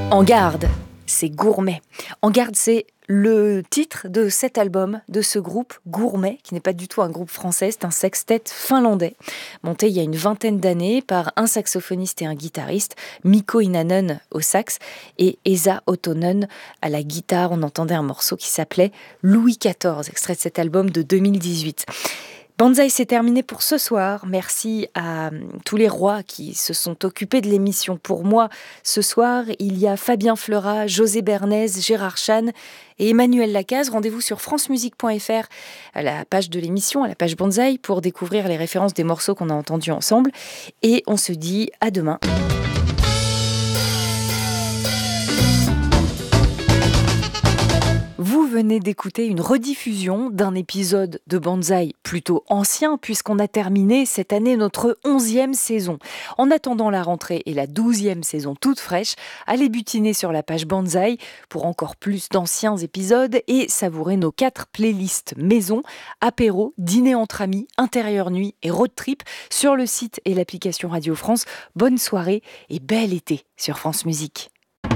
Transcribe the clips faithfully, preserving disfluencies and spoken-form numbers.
En garde, c'est Gourmet. En garde, c'est le titre de cet album, de ce groupe Gourmet, qui n'est pas du tout un groupe français, c'est un sextet finlandais, monté il y a une vingtaine d'années par un saxophoniste et un guitariste, Mikko Inanen au sax et Esa Ottonen à la guitare. On entendait un morceau qui s'appelait Louis quatorze, extrait de cet album de deux mille dix-huit. Banzai, c'est terminé pour ce soir. Merci à tous les rois qui se sont occupés de l'émission. Pour moi, ce soir, il y a Fabien Fleurat, José Bernays, Gérard Chan et Emmanuel Lacaze. Rendez-vous sur francemusique point f r à la page de l'émission, à la page Banzai, pour découvrir les références des morceaux qu'on a entendus ensemble. Et on se dit à demain. Vous venez d'écouter une rediffusion d'un épisode de Banzai plutôt ancien, puisqu'on a terminé cette année notre onzième saison. En attendant la rentrée et la douzième saison toute fraîche, allez butiner sur la page Banzai pour encore plus d'anciens épisodes et savourer nos quatre playlists maison, apéro, dîner entre amis, intérieur nuit et road trip sur le site et l'application Radio France. Bonne soirée et bel été sur France Musique.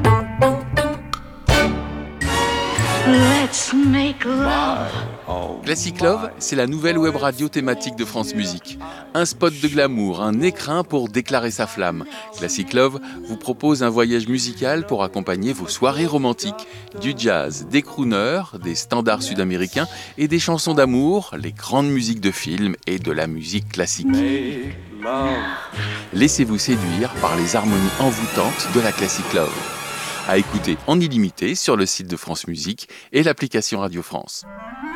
Let's make love. Classic Love, c'est la nouvelle web radio thématique de France Musique. Un spot de glamour, un écrin pour déclarer sa flamme. Classic Love vous propose un voyage musical pour accompagner vos soirées romantiques. Du jazz, des crooners, des standards sud-américains et des chansons d'amour, les grandes musiques de films et de la musique classique. Laissez-vous séduire par les harmonies envoûtantes de la Classic Love. À écouter en illimité sur le site de France Musique et l'application Radio France.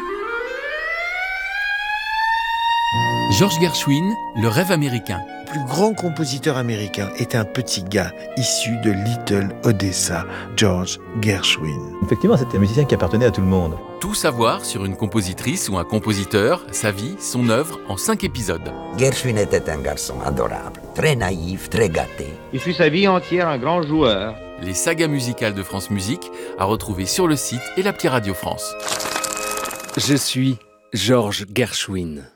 George Gershwin, Le rêve américain. Le plus grand compositeur américain est un petit gars issu de Little Odessa, George Gershwin. Effectivement, c'était un musicien qui appartenait à tout le monde. Tout savoir sur une compositrice ou un compositeur, sa vie, son œuvre, en cinq épisodes. Gershwin était un garçon adorable, très naïf, très gâté. Il fut sa vie entière un grand joueur. Les sagas musicales de France Musique à retrouver sur le site et l'appli Radio France. Je suis George Gershwin.